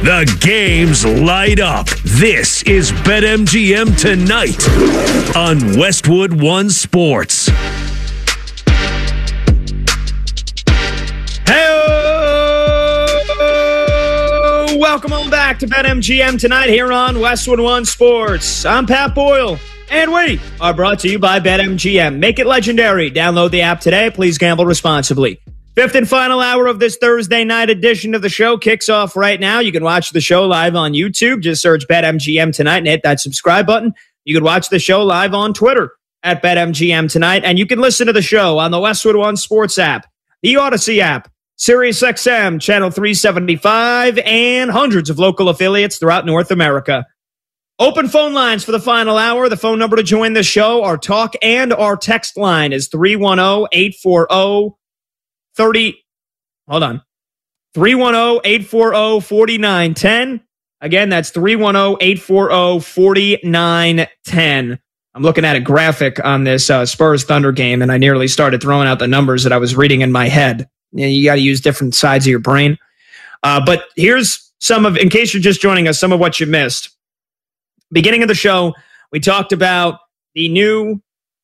The games light up. This is BetMGM Tonight on Westwood One Sports. Hey, welcome on back to BetMGM Tonight here on Westwood One Sports. I'm Pat Boyle, and we are brought to you by BetMGM. Make it legendary. Download the app today. Please gamble responsibly. Fifth and final hour of this Thursday night edition of the show kicks off right now. You can watch the show live on YouTube. Just search BetMGM Tonight and hit that subscribe button. You can watch the show live on Twitter at BetMGM Tonight. And you can listen to the show on the Westwood One Sports app, the Odyssey app, SiriusXM, Channel 375, and hundreds of local affiliates throughout North America. Open phone lines for the final hour. The phone number to join the show, our talk and our text line is 310-840-310-840-4910. Again, that's 310-840-4910. I'm looking at a graphic on this Spurs Thunder game, and I nearly started throwing out the numbers that I was reading in my head. You got to use different sides of your brain. But here's some of, in case you're just joining us, some of what you missed. Beginning of the show, we talked about the new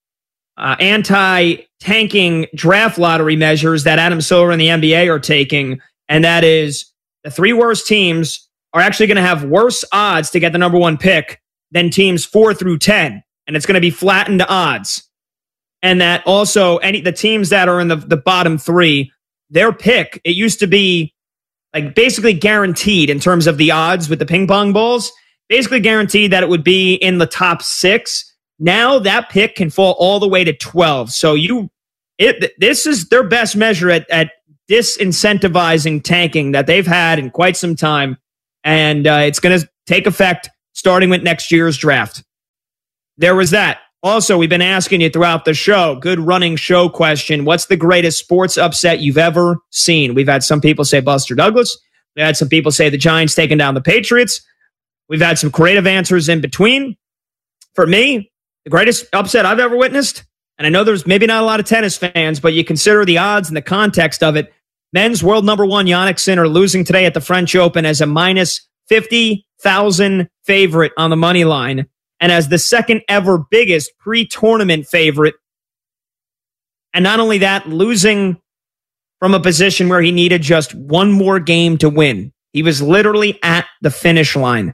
anti-tanking draft lottery measures that Adam Silver and the NBA are taking, and that is the three worst teams are actually going to have worse odds to get the number one pick than teams 4 through 10, and it's going to be flattened odds. And that also the teams that are in the bottom three, their pick, it used to be like basically guaranteed in terms of the odds with the ping pong balls, basically guaranteed that it would be in the top 6. Now that pick can fall all the way to 12. So this is their best measure at disincentivizing tanking that they've had in quite some time. And it's going to take effect starting with next year's draft. There was that. Also, we've been asking you throughout the show, good running show question. What's the greatest sports upset you've ever seen? We've had some people say Buster Douglas. We've had some people say the Giants taking down the Patriots. We've had some creative answers in between. For me, the greatest upset I've ever witnessed, and I know there's maybe not a lot of tennis fans, but you consider the odds and the context of it. Men's world number one, Jannik Sinner, losing today at the French Open as a minus 50,000 favorite on the money line, and as the second ever biggest pre-tournament favorite. And not only that, losing from a position where he needed just one more game to win. He was literally at the finish line.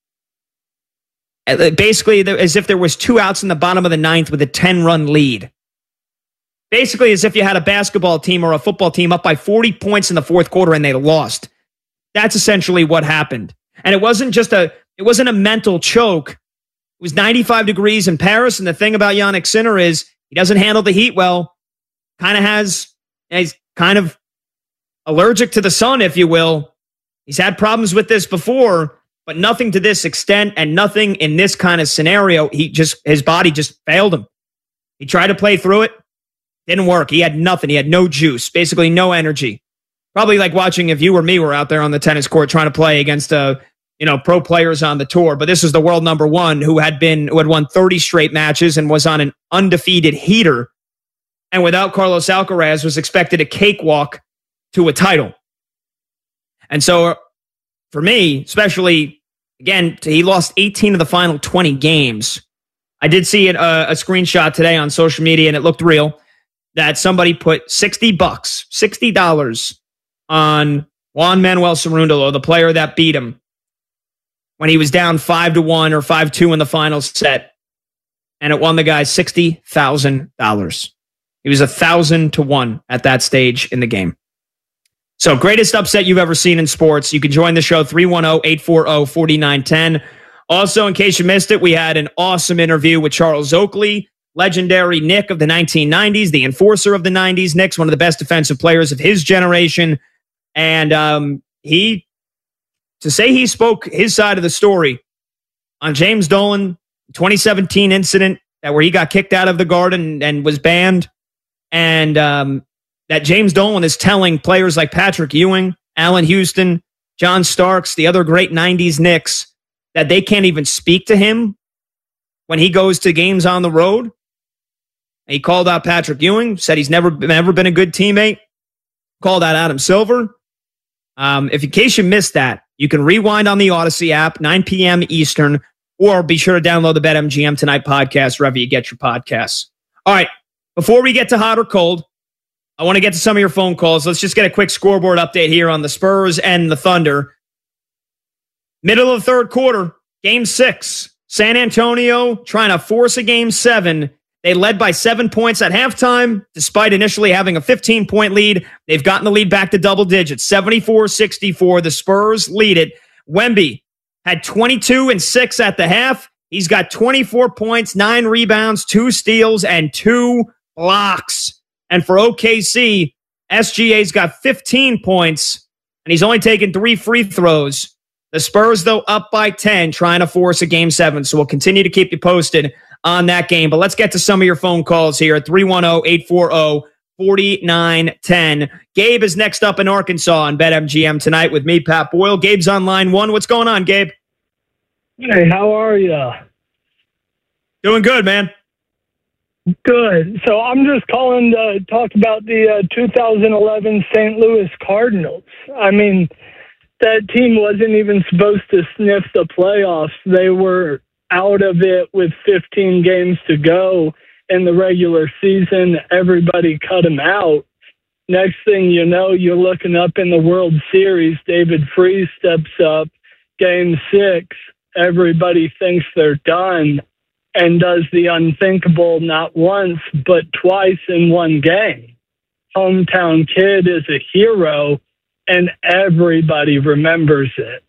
Basically, as if there was 2 outs in the bottom of the 9th with a 10-run lead. Basically, as if you had a basketball team or a football team up by 40 points in the fourth quarter and they lost. That's essentially what happened. And it wasn't a mental choke. It was 95 degrees in Paris, and the thing about Jannik Sinner is he doesn't handle the heat well. He's kind of allergic to the sun, if you will. He's had problems with this before, but nothing to this extent and nothing in this kind of scenario. His body just failed him. He tried to play through it. Didn't work. He had nothing. He had no juice, basically no energy. Probably like watching if you or me were out there on the tennis court trying to play against pro players on the tour. But this is the world number one who had won 30 straight matches and was on an undefeated heater. And without Carlos Alcaraz was expected a cakewalk to a title. And so for me, especially, again, he lost 18 of the final 20 games. I did see a screenshot today on social media, and it looked real, that somebody put $60 on Juan Manuel Cerundolo, the player that beat him, when he was down 5-1 or 5-2 in the final set, and it won the guy $60,000. He was 1,000-1 at that stage in the game. So, greatest upset you've ever seen in sports. You can join the show, 310-840-4910. Also, in case you missed it, we had an awesome interview with Charles Oakley, legendary Knick of the 1990s, the enforcer of the 90s Knicks, one of the best defensive players of his generation. And he spoke his side of the story on James Dolan, 2017 incident where he got kicked out of the Garden and was banned. And that James Dolan is telling players like Patrick Ewing, Allen Houston, John Starks, the other great 90s Knicks, that they can't even speak to him when he goes to games on the road. He called out Patrick Ewing, said he's never been a good teammate. Called out Adam Silver. If in case you missed that, you can rewind on the Odyssey app, 9 p.m. Eastern, or be sure to download the BetMGM Tonight podcast wherever you get your podcasts. All right, before we get to hot or cold, I want to get to some of your phone calls. Let's just get a quick scoreboard update here on the Spurs and the Thunder. Middle of the third quarter, Game 6. San Antonio trying to force a Game 7. They led by 7 points at halftime. Despite initially having a 15-point lead, they've gotten the lead back to double digits. 74-64. The Spurs lead it. Wemby had 22 and 6 at the half. He's got 24 points, 9 rebounds, 2 steals, and 2 blocks. And for OKC, SGA's got 15 points, and he's only taken 3 free throws. The Spurs, though, up by 10, trying to force a Game 7. So we'll continue to keep you posted on that game. But let's get to some of your phone calls here at 310-840-4910. Gabe is next up in Arkansas on BetMGM Tonight with me, Pat Boyle. Gabe's on line 1. What's going on, Gabe? Hey, how are you? Doing good, man. Good. So I'm just calling to talk about the 2011 St. Louis Cardinals. I mean, that team wasn't even supposed to sniff the playoffs. They were out of it with 15 games to go in the regular season. Everybody cut them out. Next thing you know, you're looking up in the World Series. David Freese steps up. Game 6, everybody thinks they're done and does the unthinkable not once, but twice in one game. Hometown kid is a hero, and everybody remembers it.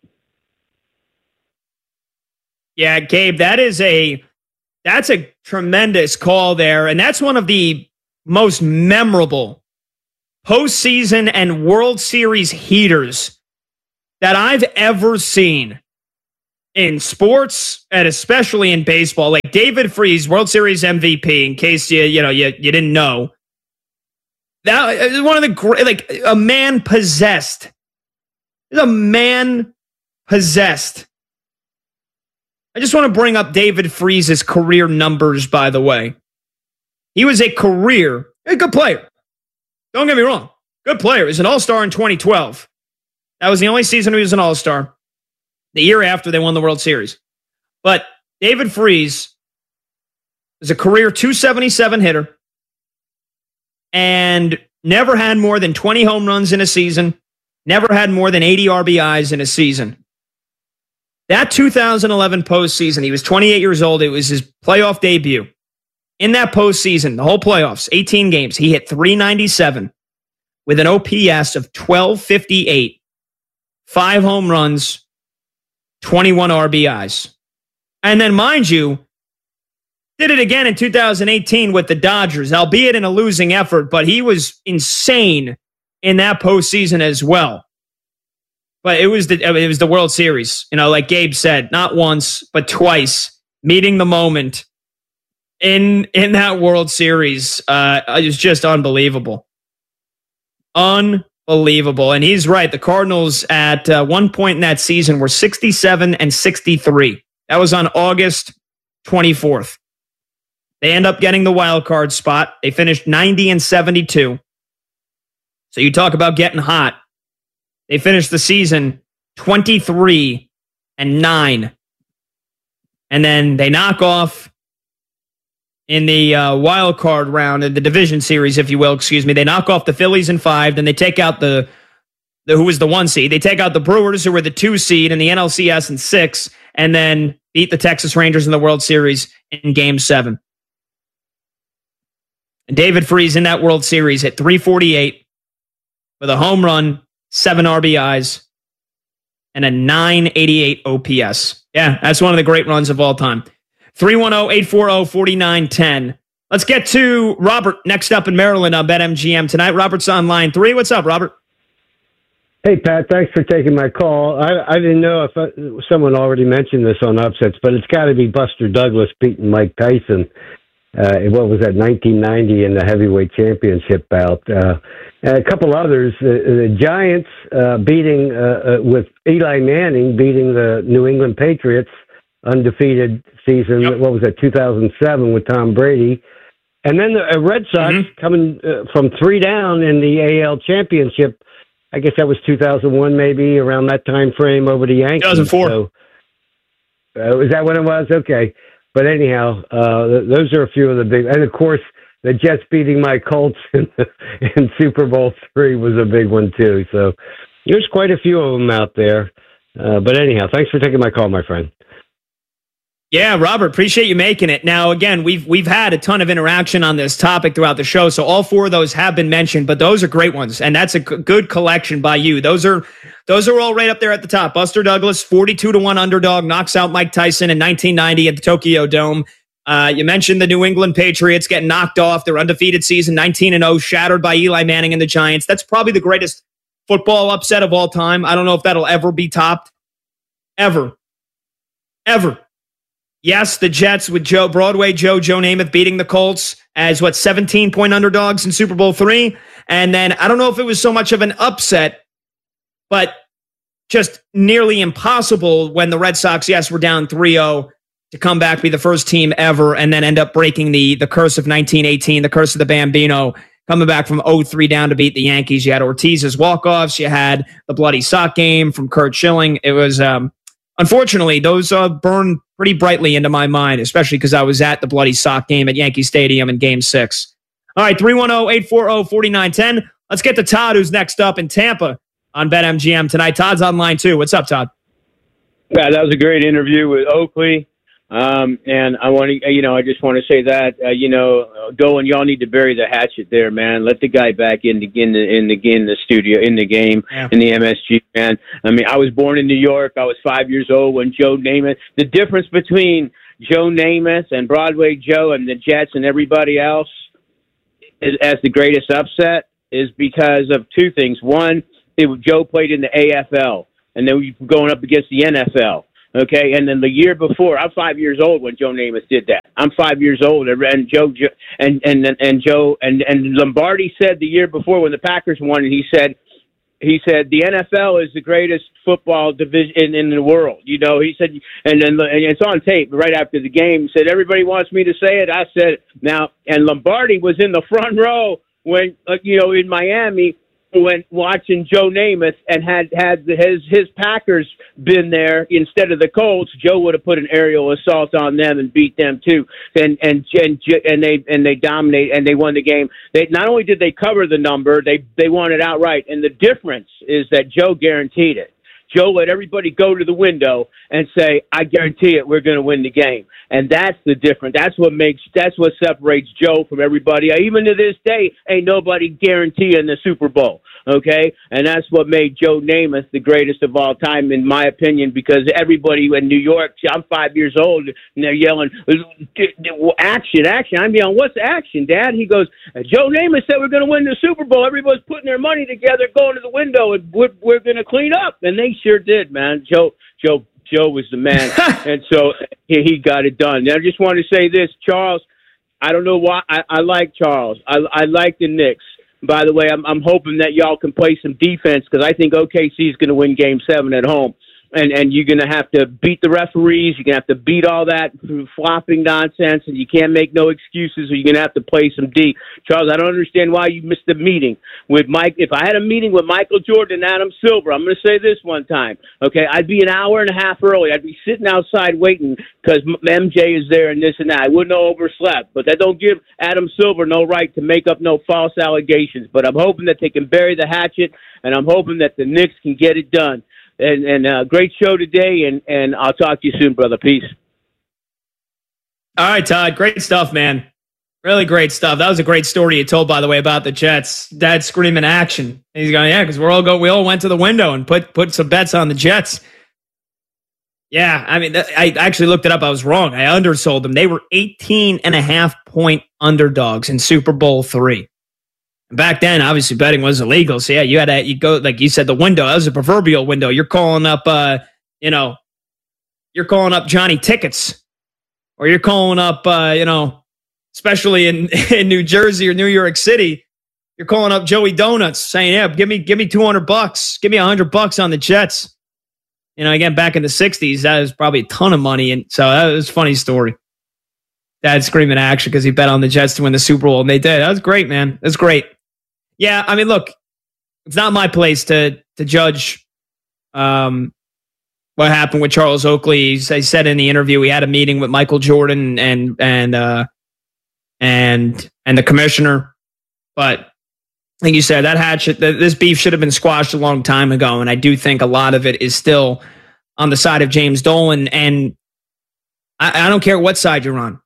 Yeah, Gabe, that's a tremendous call there. And that's one of the most memorable postseason and World Series heaters that I've ever seen in sports and especially in baseball. Like David Freese, World Series MVP, in case you didn't know. That is one of the great, like a man possessed. A man possessed. I just want to bring up David Freese's career numbers, by the way. He was a good player. Don't get me wrong. Good player. He was an all-star in 2012. That was the only season he was an all-star. The year after they won the World Series. But David Freese was a career .277 hitter and never had more than 20 home runs in a season, never had more than 80 RBIs in a season. That 2011 postseason, he was 28 years old. It was his playoff debut. In that postseason, the whole playoffs, 18 games, he hit .397 with an OPS of .1258, 5 home runs, 21 RBIs. And then, mind you, did it again in 2018 with the Dodgers, albeit in a losing effort, but he was insane in that postseason as well. But it was the World Series, like Gabe said, not once, but twice, meeting the moment in that World Series. It was just unbelievable. Unbelievable. And he's right. The Cardinals at one point in that season were 67 and 63. That was on August 24th. They end up getting the wild card spot. They finished 90 and 72. So you talk about getting hot. They finished the season 23 and 9. And then they knock off in the wild card round, in the division series, if you will, they knock off the Phillies in 5. Then they take out the who was the 1 seed. They take out the Brewers, who were the 2 seed in the NLCS in 6, and then beat the Texas Rangers in the World Series in Game 7. And David Freese in that World Series hit .348 with a home run, 7 RBIs, and a .988 OPS. Yeah, that's one of the great runs of all time. 310-840-4910. Let's get to Robert next up in Maryland on BetMGM Tonight. Robert's on line 3. What's up, Robert? Hey, Pat. Thanks for taking my call. I didn't know if someone already mentioned this on Upsets, but it's got to be Buster Douglas beating Mike Tyson. What was that, 1990 in the heavyweight championship bout. And a couple others, the Giants beating, with Eli Manning beating the New England Patriots, undefeated season, yep. What was that, 2007 with Tom Brady. And then the Red Sox coming from 3 down in the AL championship I guess that was 2001, maybe around that time frame over the Yankees. 2004. So, is that when it was? Okay. But anyhow, those are a few of the big, and of course, the Jets beating my Colts in Super Bowl III was a big one too. So there's quite a few of them out there. But anyhow, thanks for taking my call, my friend. Yeah, Robert, appreciate you making it. Now, again, we've had a ton of interaction on this topic throughout the show, so all four of those have been mentioned, but those are great ones, and that's a good collection by you. Those are all right up there at the top. Buster Douglas, 42-1 underdog, knocks out Mike Tyson in 1990 at the Tokyo Dome. You mentioned the New England Patriots getting knocked off their undefeated season, 19-0, shattered by Eli Manning and the Giants. That's probably the greatest football upset of all time. I don't know if that'll ever be topped. Ever. Yes, the Jets with Broadway Joe Namath beating the Colts as 17-point underdogs in Super Bowl III. And then I don't know if it was so much of an upset, but just nearly impossible when the Red Sox, were down 3-0 to come back, be the first team ever, and then end up breaking the curse of 1918, the curse of the Bambino, coming back from 0-3 down to beat the Yankees. You had Ortiz's walk-offs. You had the bloody sock game from Curt Schilling. It was, unfortunately, those burned pretty brightly into my mind, especially because I was at the bloody sock game at Yankee Stadium in Game 6. All right, 310-840-4910. Let's get to Todd, who's next up in Tampa on BetMGM tonight. Todd's on line too. What's up, Todd? Yeah, that was a great interview with Oakley. And I want to, I just want to say that, Dolan, y'all need to bury the hatchet there, man. Let the guy back in the studio, in the game, in the MSG, man. I mean, I was born in New York. I was 5 years old when Joe Namath. The difference between Joe Namath and Broadway Joe and the Jets and everybody else as the greatest upset is because of two things. One, Joe played in the AFL, and then we were going up against the NFL. Okay, and then the year before, I'm 5 years old when Joe Namath did that. I'm 5 years old, and Joe and Lombardi said the year before when the Packers won, and he said the NFL is the greatest football division in the world. He said, and it's on tape right after the game. He said everybody wants me to say it. I said it now, and Lombardi was in the front row when in Miami. When watching Joe Namath and had his Packers been there instead of the Colts, Joe would have put an aerial assault on them and beat them too. And they dominate and they won the game. They not only did they cover the number, they won it outright. And the difference is that Joe guaranteed it. Joe let everybody go to the window and say, I guarantee it, we're going to win the game. And that's the difference. That's what separates Joe from everybody. Even to this day, ain't nobody guaranteeing the Super Bowl. Okay? And that's what made Joe Namath the greatest of all time, in my opinion, because everybody in New York, I'm 5 years old, and they're yelling, action. I'm yelling, what's action, Dad? He goes, Joe Namath said we're going to win the Super Bowl. Everybody's putting their money together, going to the window, and we're going to clean up. And they sure did, man. Joe was the man, and so he got it done. And I just want to say this, Charles. I don't know why I like Charles. I like the Knicks. By the way, I'm hoping that y'all can play some defense because I think OKC is going to win Game 7 at home. And you're going to have to beat the referees. You're going to have to beat all that flopping nonsense, and you can't make no excuses, or you're going to have to play some D. Charles, I don't understand why you missed the meeting with Mike. If I had a meeting with Michael Jordan and Adam Silver, I'm going to say this one time, okay? I'd be an hour and a half early. I'd be sitting outside waiting because MJ is there and this and that. I wouldn't have overslept, but that don't give Adam Silver no right to make up no false allegations. But I'm hoping that they can bury the hatchet, and I'm hoping that the Knicks can get it done. And great show today, and I'll talk to you soon, brother. Peace. All right, Todd. Great stuff, man. Really great stuff. That was a great story you told, by the way, about the Jets. Dad screaming action. And he's going, because we all went to the window and put some bets on the Jets. Yeah, I mean, I actually looked it up. I was wrong. I undersold them. They were 18.5-point underdogs in Super Bowl III. Back then, obviously, betting was illegal. So, yeah, you go, like you said, the window. That was a proverbial window. You're calling up, you're calling up Johnny Tickets. Or you're calling up, especially in New Jersey or New York City, you're calling up Joey Donuts saying, yeah, give me $200. Give me $100 on the Jets. Again, back in the 60s, that was probably a ton of money. And so that was a funny story. Dad screaming action because he bet on the Jets to win the Super Bowl, and they did. That was great, man. That's great. Yeah, I mean, look, it's not my place to judge what happened with Charles Oakley. I said in the interview he had a meeting with Michael Jordan and the commissioner, but like you said, this beef should have been squashed a long time ago, and I do think a lot of it is still on the side of James Dolan, and I don't care what side you're on.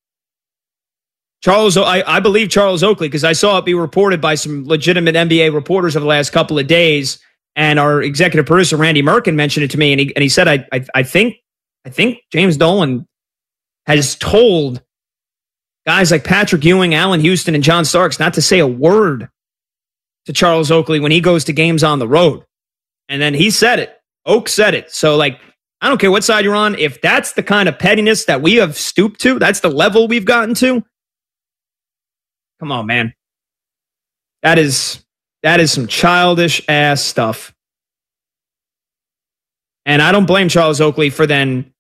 I believe Charles Oakley because I saw it be reported by some legitimate NBA reporters over the last couple of days, and our executive producer Randy Merkin mentioned it to me, and he said I think James Dolan has told guys like Patrick Ewing, Allen Houston, and John Starks not to say a word to Charles Oakley when he goes to games on the road. And then he said it. Oak said it. So, I don't care what side you're on. If that's the kind of pettiness that we have stooped to, that's the level we've gotten to. Come on, man. That is some childish ass stuff. And I don't blame Charles Oakley for then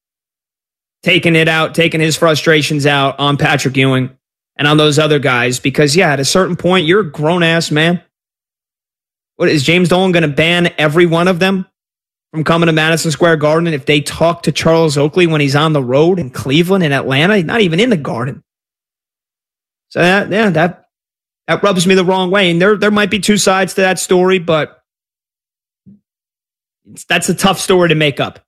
taking his frustrations out on Patrick Ewing and on those other guys, because at a certain point, you're a grown-ass man. What, is James Dolan going to ban every one of them from coming to Madison Square Garden if they talk to Charles Oakley when he's on the road in Cleveland and Atlanta? He's not even in the Garden. So that rubs me the wrong way. And there might be two sides to that story, but that's a tough story to make up.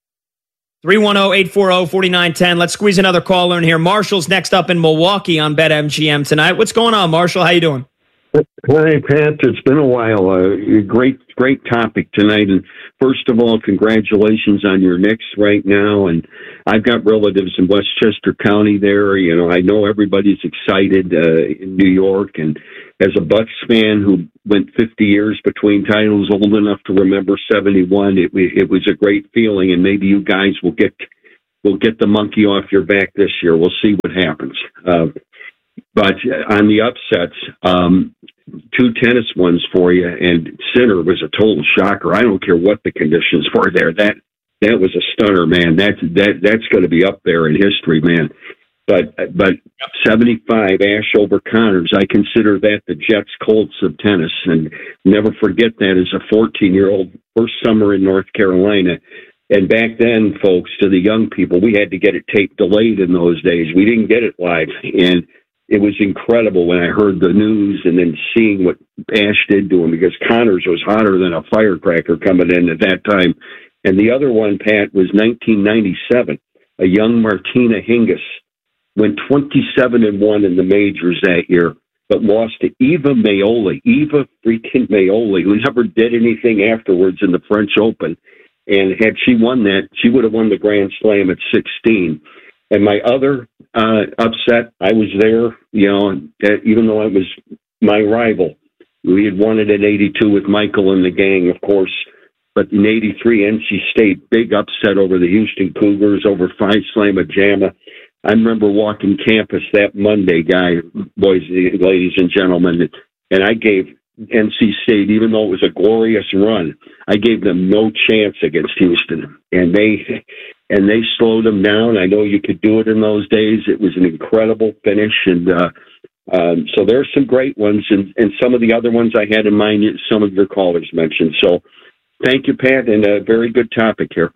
310-840-4910. Let's squeeze another caller in here. Marshall's next up in Milwaukee on BetMGM tonight. What's going on, Marshall? How you doing? Hi, Pat. It's been a while. Great topic tonight. And first of all, congratulations on your Knicks right now. And I've got relatives in Westchester County there. I know everybody's excited in New York. And as a Bucks fan who went 50 years between titles, old enough to remember 71, it was a great feeling. And maybe you guys will get the monkey off your back this year. We'll see what happens. But on the upsets, two tennis ones for you, and Sinner was a total shocker. I don't care what the conditions were there. That was a stunner, man. That's going to be up there in history, man. But 75 Ashe over Connors, I consider that the Jets Colts of tennis, and never forget that as a 14-year-old, first summer in North Carolina. And back then, folks, to the young people, we had to get it tape delayed in those days. We didn't get it live, and it was incredible when I heard the news and then seeing what Ashe did to him, because Connors was hotter than a firecracker coming in at that time. And the other one, Pat, was 1997. A young Martina Hingis went 27-1 in the majors that year, but lost to Eva freaking Maioli, who never did anything afterwards in the French Open. And had she won that, she would have won the Grand Slam at 16. And my other upset, I was there, even though I was my rival. We had won it in 82 with Michael and the gang, of course. But in 83, NC State, big upset over the Houston Cougars, over Phi Slama Jama. I remember walking campus that Monday, boys, ladies and gentlemen, and I gave NC State, even though it was a glorious run, I gave them no chance against Houston. And they slowed them down. I know you could do it in those days. It was an incredible finish. And so there's some great ones. And some of the other ones I had in mind, some of your callers mentioned. So thank you, Pat, and a very good topic here.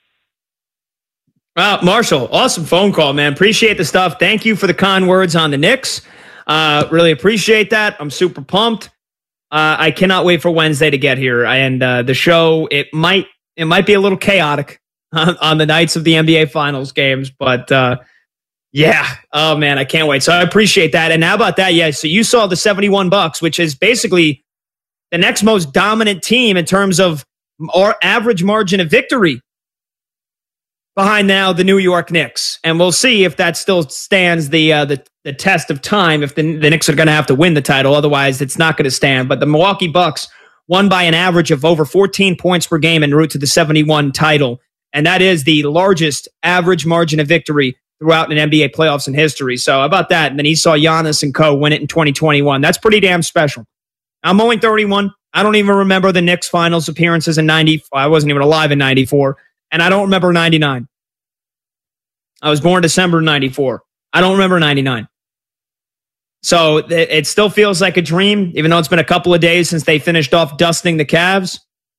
Marshall, awesome phone call, man. Appreciate the stuff. Thank you for the kind words on the Knicks. Really appreciate that. I'm super pumped. I cannot wait for Wednesday to get here. And the show, it might be a little chaotic on the nights of the NBA Finals games, but yeah. Oh man, I can't wait. So I appreciate that. And how about that? Yeah. So you saw the 71 Bucks, which is basically the next most dominant team in terms of our average margin of victory behind now the New York Knicks. And we'll see if that still stands the test of time, if the Knicks are going to have to win the title. Otherwise, it's not going to stand. But the Milwaukee Bucks won by an average of over 14 points per game en route to the 71 title. And that is the largest average margin of victory throughout an NBA playoffs in history. So how about that? And then he saw Giannis and co. win it in 2021. That's pretty damn special. I'm only 31. I don't even remember the Knicks finals appearances in 90. I wasn't even alive in 94. And I don't remember 99. I was born December 94. I don't remember 99. So it still feels like a dream, even though it's been a couple of days since they finished off dusting the Cavs.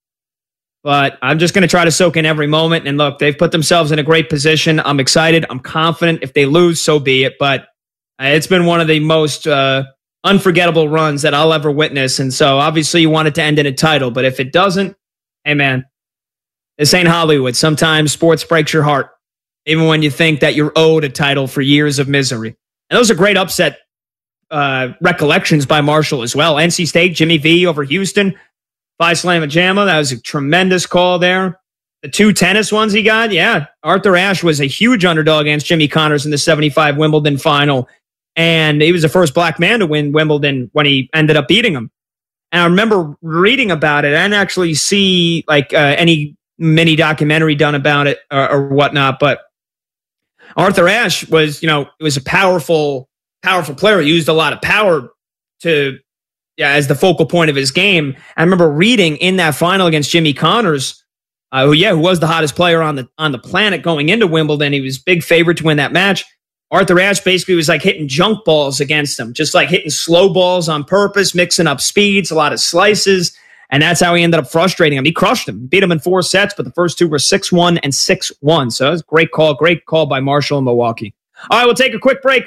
But I'm just going to try to soak in every moment. And look, they've put themselves in a great position. I'm excited. I'm confident. If they lose, so be it. But it's been one of the most unforgettable runs that I'll ever witness. And so obviously you want it to end in a title. But if it doesn't, hey, man, this ain't Hollywood. Sometimes sports breaks your heart, even when you think that you're owed a title for years of misery. And those are great upset recollections by Marshall as well. NC State, Jimmy V over Houston. Phi Slamma Jamma, that was a tremendous call there. The 2 tennis ones he got, yeah. Arthur Ashe was a huge underdog against Jimmy Connors in the 75 Wimbledon final. And he was the first black man to win Wimbledon when he ended up beating him. And I remember reading about it. I didn't actually see like any mini documentary done about it or whatnot. But Arthur Ashe was, it was a powerful player. He used a lot of power as the focal point of his game. I remember reading in that final against Jimmy Connors, who was the hottest player on the planet going into Wimbledon. He was big favorite to win that match. Arthur Ashe basically was like hitting junk balls against him, just like hitting slow balls on purpose, mixing up speeds, a lot of slices. And that's how he ended up frustrating him. He crushed him, beat him in 4 sets, but the first 2 were 6-1 and 6-1. So that was a great call by Marshall in Milwaukee. All right, we'll take a quick break.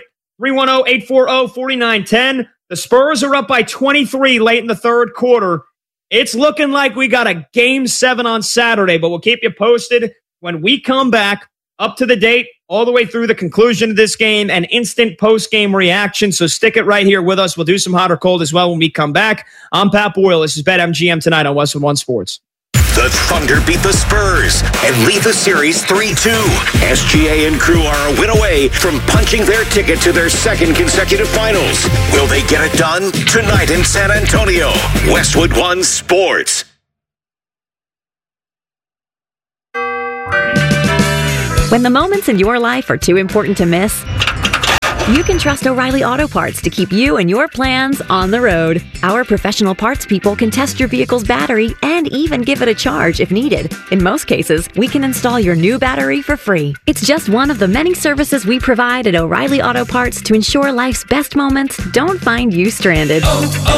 310-840-4910. The Spurs are up by 23 late in the third quarter. It's looking like we got a Game 7 on Saturday, but we'll keep you posted when we come back, up to the date, all the way through the conclusion of this game and instant post-game reaction. So stick it right here with us. We'll do some hot or cold as well when we come back. I'm Pat Boyle. This is BetMGM tonight on Westwood One Sports. The Thunder beat the Spurs and lead the series 3-2. SGA and crew are a win away from punching their ticket to their second consecutive finals. Will they get it done? Tonight in San Antonio. Westwood One Sports. When the moments in your life are too important to miss, you can trust O'Reilly Auto Parts to keep you and your plans on the road. Our professional parts people can test your vehicle's battery and even give it a charge if needed. In most cases, we can install your new battery for free. It's just one of the many services we provide at O'Reilly Auto Parts to ensure life's best moments don't find you stranded.